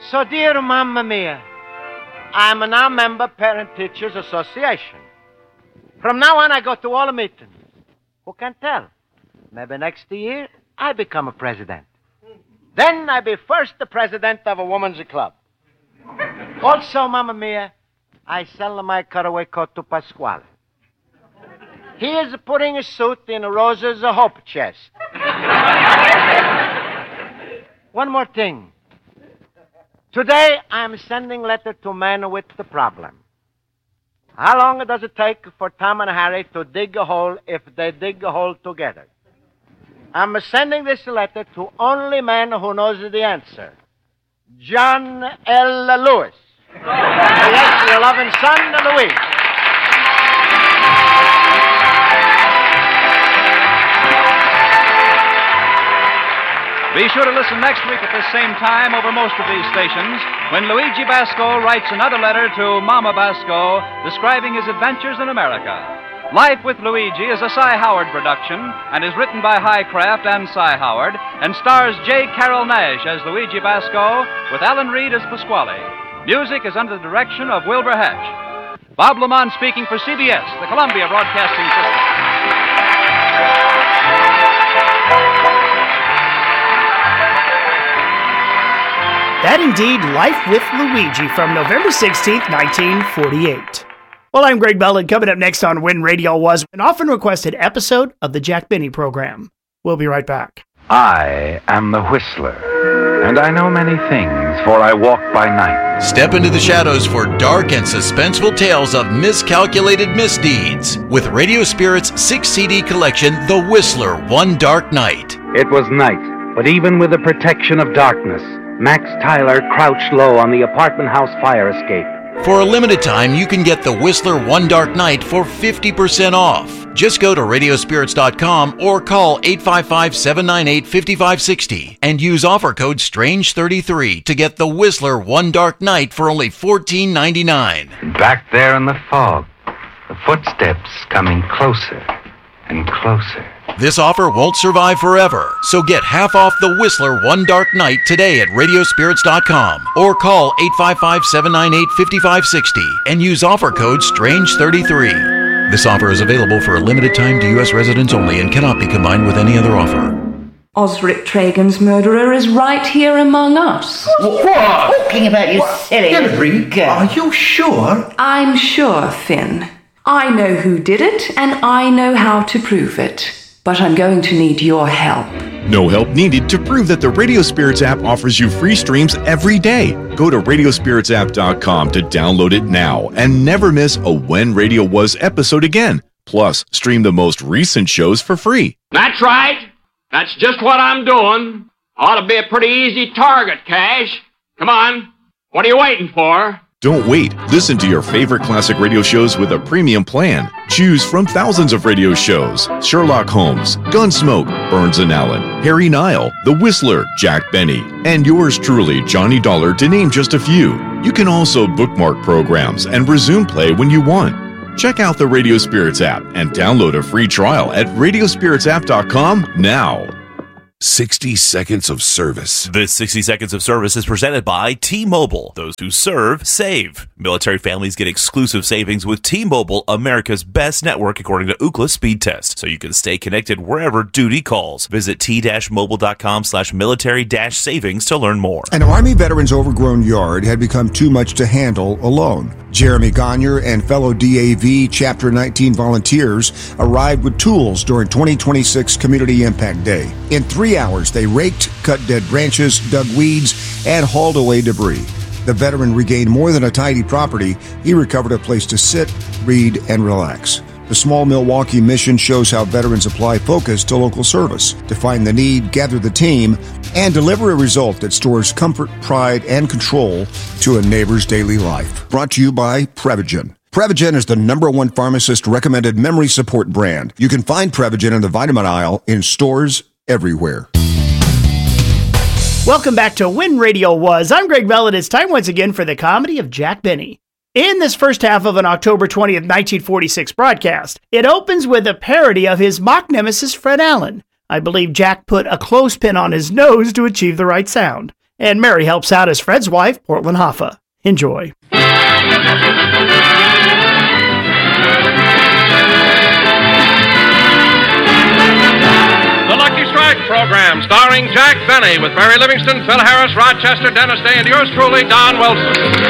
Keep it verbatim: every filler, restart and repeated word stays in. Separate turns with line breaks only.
So, dear Mamma Mia, I am now a member Parent Teachers Association. From now on, I go to all the meetings. Who can tell? Maybe next year, I become a president. Then I be first the president of a woman's club. Also, Mamma Mia, I sell my cutaway coat to Pasquale. He is putting a suit in Rosa's hope chest. One more thing. Today, I'm sending letter to man with the problem. How long does it take for Tom and Harry to dig a hole if they dig a hole together? I'm sending this letter to only man who knows the answer. John L. Lewis. Yes, your loving son, Louis.
Be sure to listen next week at the same time over most of these stations when Luigi Basco writes another letter to Mama Basco describing his adventures in America. Life with Luigi is a Cy Howard production and is written by Highcraft and Cy Howard and stars J. Carroll Nash as Luigi Basco with Alan Reed as Pasquale. Music is under the direction of Wilbur Hatch. Bob Lamont speaking for C B S, the Columbia Broadcasting System.
That indeed, Life with Luigi from November sixteenth, nineteen forty-eight. Well, I'm Greg Belland. Coming up next on When Radio Was, an often requested episode of the Jack Benny program. We'll be right back.
I am the Whistler, and I know many things, for I walk by night.
Step into the shadows for dark and suspenseful tales of miscalculated misdeeds with Radio Spirit's six C D collection, The Whistler, One Dark Night.
It was night, but even with the protection of darkness, Max Tyler crouched low on the apartment house fire escape.
For a limited time, you can get The Whistler One Dark Night for fifty percent off. Just go to radio spirits dot com or call eight five five, seven nine eight, five five six zero and use offer code strange thirty-three to get The Whistler One Dark Night for only fourteen ninety-nine.
Back there in the fog, the footsteps coming closer and closer.
This offer won't survive forever, so get half off The Whistler One Dark Night today at radio spirits dot com or call eight five five, seven nine eight, five five six zero and use offer code strange thirty-three. This offer is available for a limited time to U S residents only and cannot be combined with any other offer.
Osric Tragan's murderer is right here among us.
What? Talking about you what? Silly
Hillary, are you sure?
I'm sure, Finn. I know who did it, and I know how to prove it. But I'm going to need your help.
No help needed to prove that the Radio Spirits app offers you free streams every day. Go to radio spirits app dot com to download it now and never miss a When Radio Was episode again. Plus, stream the most recent shows for free.
That's right. That's just what I'm doing. Ought to be a pretty easy target, Cash. Come on. What are you waiting for?
Don't wait. Listen to your favorite classic radio shows with a premium plan. Choose from thousands of radio shows: Sherlock Holmes, Gunsmoke, Burns and Allen, Harry Nile, The Whistler, Jack Benny, and yours truly, Johnny Dollar, to name just a few. You can also bookmark programs and resume play when you want. Check out the Radio Spirits app and download a free trial at radio spirits app dot com now.
sixty seconds of service.
This sixty seconds of service is presented by T-Mobile. Those who serve, save. Military families get exclusive savings with T-Mobile, America's best network according to Ookla speed test, so you can stay connected wherever duty calls. Visit t-mobile dot com slash military dash savings to learn more.
An Army veteran's overgrown yard had become too much to handle alone. Jeremy Gagner and fellow D A V Chapter nineteen volunteers arrived with tools during twenty twenty-six Community Impact Day. In three hours, they raked, cut dead branches, dug weeds, and hauled away debris. The veteran regained more than a tidy property. He recovered a place to sit, read, and relax. The Small Milwaukee mission shows how veterans apply focus to local service, define the need, gather the team, and deliver a result that stores comfort, pride, and control to a neighbor's daily life. Brought to you by Prevagen. Prevagen is the number one pharmacist-recommended memory support brand. You can find Prevagen in the vitamin aisle in stores everywhere.
Welcome back to When Radio Was. I'm Greg Bell, and it's time once again for the comedy of Jack Benny. In this first half of an October twentieth, nineteen forty-six broadcast, it opens with a parody of his mock nemesis, Fred Allen. I believe Jack put a clothespin on his nose to achieve the right sound. And Mary helps out as Fred's wife, Portland Hoffa. Enjoy.
The Lucky Strike program, starring Jack Benny with Barry Livingston, Phil Harris, Rochester, Dennis Day, and yours truly, Don Wilson.